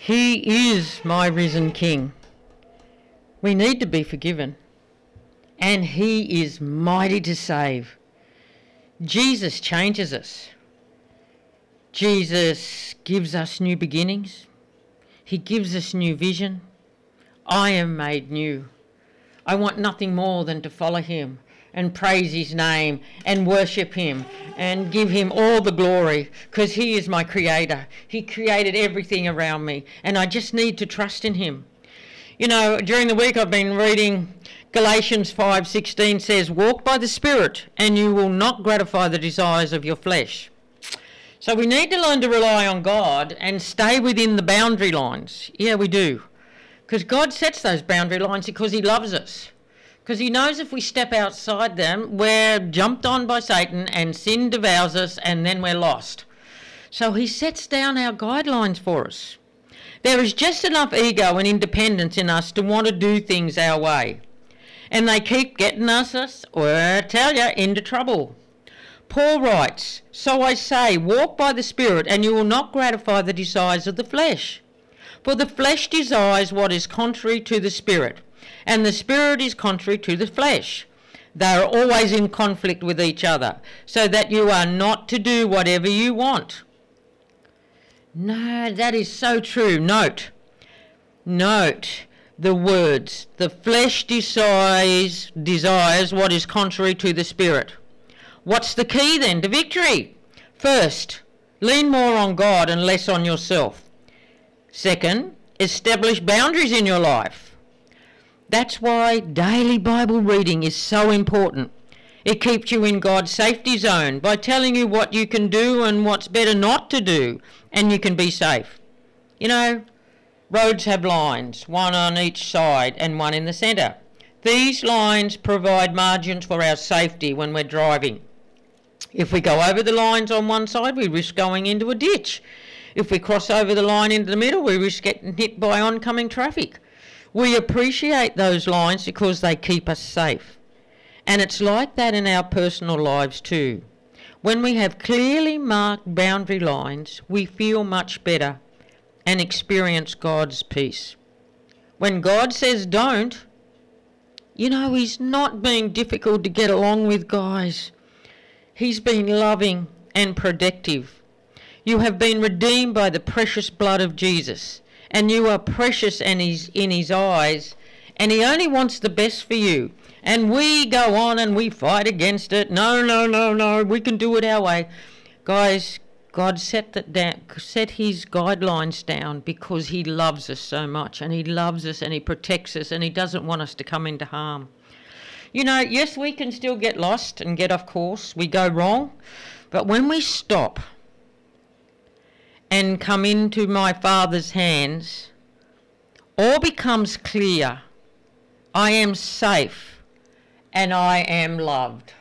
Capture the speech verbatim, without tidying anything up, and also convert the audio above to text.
He is my risen King. We need to be forgiven. And he is mighty to save. Jesus changes us. Jesus gives us new beginnings. He gives us new vision. I am made new. I want nothing more than to follow him and praise his name and worship him and give him all the glory, because he is my creator. He created everything around me, and I just need to trust in him. You know, during the week I've been reading Galatians five sixteen says, walk by the Spirit and you will not gratify the desires of your flesh. So we need to learn to rely on God and stay within the boundary lines. Yeah, we do. Because God sets those boundary lines because he loves us. Because he knows if we step outside them, we're jumped on by Satan and sin devours us and then we're lost. So he sets down our guidelines for us. There is just enough ego and independence in us to want to do things our way. And they keep getting us, us or I tell you, into trouble. Paul writes, so I say, walk by the Spirit and you will not gratify the desires of the flesh. For the flesh desires what is contrary to the Spirit, and the Spirit is contrary to the flesh. They are always in conflict with each other, so that you are not to do whatever you want. No, that is so true. Note, note the words, the flesh desires, desires what is contrary to the Spirit. What's the key then to victory? First, lean more on God and less on yourself. Second, establish boundaries in your life. That's why daily Bible reading is so important. It keeps you in God's safety zone by telling you what you can do and what's better not to do, and you can be safe. You know, roads have lines, one on each side and one in the centre. These lines provide margins for our safety when we're driving. If we go over the lines on one side, we risk going into a ditch. If we cross over the line into the middle, we risk getting hit by oncoming traffic. We appreciate those lines because they keep us safe. And it's like that in our personal lives too. When we have clearly marked boundary lines, we feel much better and experience God's peace. When God says don't, you know, he's not being difficult to get along with, guys. He's been loving and protective. You have been redeemed by the precious blood of Jesus, and you are precious in his, in his eyes, and he only wants the best for you. And we go on and we fight against it. No, no, no, no, we can do it our way. Guys, God set that down, set his guidelines down because he loves us so much, and he loves us and he protects us, and he doesn't want us to come into harm. You know, yes, we can still get lost and get off course. We go wrong. But when we stop and come into my Father's hands, all becomes clear. I am safe and I am loved.